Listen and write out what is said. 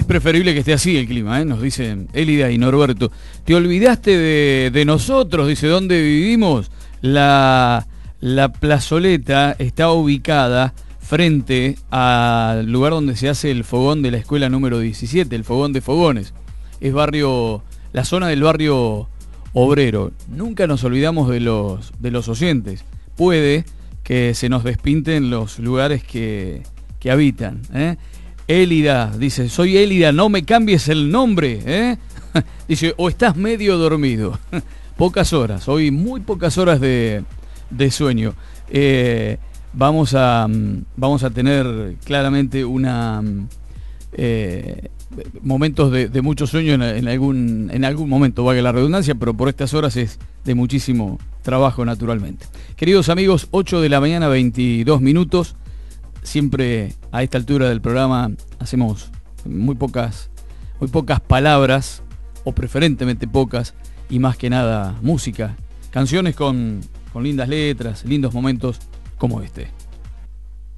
preferible que esté así el clima, nos dicen Elida y Norberto. Te olvidaste de nosotros, dice, ¿dónde vivimos? La plazoleta está ubicada frente al lugar donde se hace el fogón de la escuela número 17, el fogón de fogones. Es la zona del barrio obrero. Nunca nos olvidamos de los oyentes. Puede que se nos despinten los lugares que habitan, Élida, dice, soy Élida, no me cambies el nombre, Dice, o estás medio dormido. Pocas horas, hoy muy pocas horas de sueño. Vamos a tener claramente momentos de mucho sueño en algún momento, valga la redundancia, pero por estas horas es de muchísimo trabajo naturalmente. Queridos amigos, 8 de la mañana, 22 minutos. Siempre a esta altura del programa hacemos muy pocas palabras, o preferentemente pocas, y más que nada música, canciones con lindas letras, lindos momentos como este.